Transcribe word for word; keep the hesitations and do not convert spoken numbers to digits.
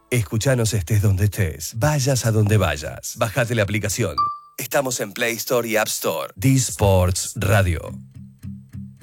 Escuchanos estés donde estés, vayas a donde vayas. Bájate la aplicación. Estamos en Play Store y App Store. D-Sports Radio.